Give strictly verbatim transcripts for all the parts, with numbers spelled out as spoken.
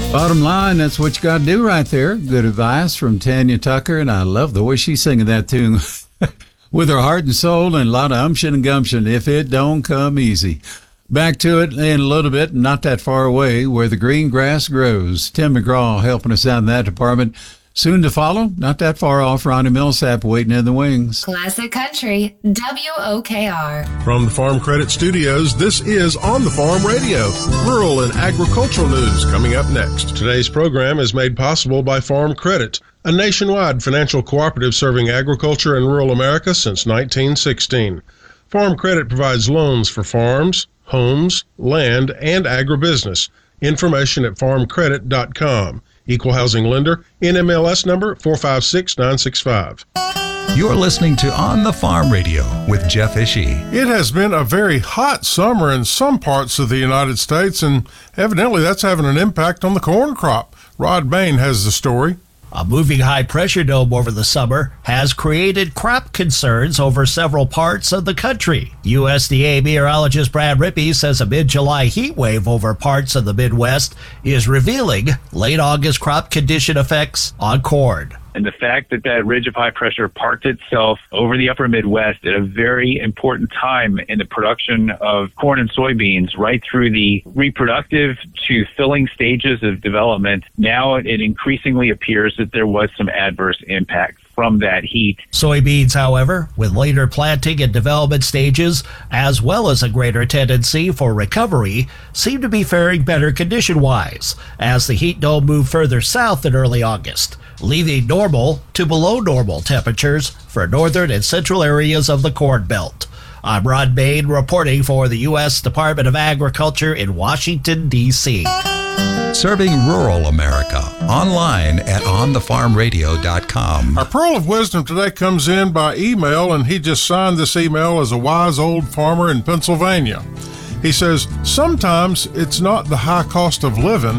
Bottom line, that's what you got to do right there. Good advice from Tanya Tucker, and I love the way she's singing that tune with her heart and soul and a lot of umption and gumption, if it don't come easy. Back to it in a little bit, not that far away, where the green grass grows. Tim McGraw helping us out in that department. Soon to follow, not that far off, Ronnie Millsap waiting in the wings. Classic Country, W O K R. From the Farm Credit Studios, this is On the Farm Radio, rural and agricultural news coming up next. Today's program is made possible by Farm Credit, a nationwide financial cooperative serving agriculture and rural America since nineteen sixteen. Farm Credit provides loans for farms, homes, land, and agribusiness. Information at farm credit dot com. Equal housing lender, N M L S number four five six nine six five. You're listening to On the Farm Radio with Jeff Ishii. It has been a very hot summer in some parts of the United States, and evidently that's having an impact on the corn crop. Rod Bain has the story. A moving high-pressure dome over the summer has created crop concerns over several parts of the country. U S D A meteorologist Brad Rippey says a mid-July heat wave over parts of the Midwest is revealing late August crop condition effects on corn. And the fact that that ridge of high pressure parked itself over the upper Midwest at a very important time in the production of corn and soybeans, right through the reproductive to filling stages of development, now it increasingly appears that there was some adverse impact from that heat. Soybeans, however, with later planting and development stages, as well as a greater tendency for recovery, seem to be faring better condition-wise as the heat dome moved further south in early August, leaving normal to below normal temperatures for northern and central areas of the Corn Belt. I'm Rod Bain reporting for the U S Department of Agriculture in Washington, D C Serving rural America, online at on the farm radio dot com. Our Pearl of Wisdom today comes in by email, and he just signed this email as a wise old farmer in Pennsylvania. He says, sometimes it's not the high cost of living,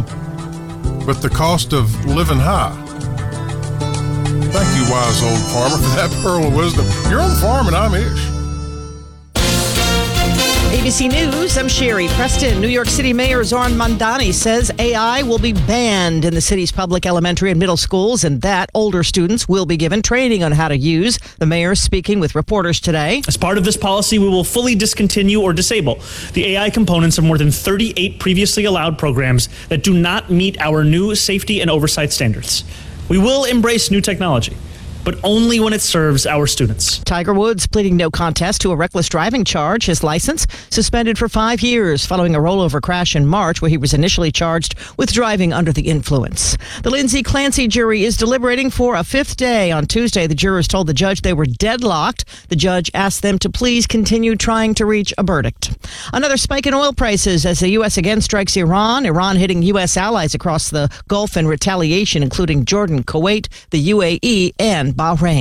but the cost of living high. Thank you, wise old farmer, for that pearl of wisdom. You're on the farm, and I'm Ish. A B C News, I'm Sherry Preston. New York City Mayor Zoran Mandani says A I will be banned in the city's public elementary and middle schools, and that older students will be given training on how to use. The mayor is speaking with reporters today. As part of this policy, we will fully discontinue or disable the A I components of more than thirty-eight previously allowed programs that do not meet our new safety and oversight standards. We will embrace new technology, but only when it serves our students. Tiger Woods pleading no contest to a reckless driving charge. His license suspended for five years following a rollover crash in March where he was initially charged with driving under the influence. The Lindsay Clancy jury is deliberating for a fifth day. On Tuesday, the jurors told the judge they were deadlocked. The judge asked them to please continue trying to reach a verdict. Another spike in oil prices as the U S again strikes Iran. Iran hitting U S allies across the Gulf in retaliation, including Jordan, Kuwait, the U A E, and Bahrain.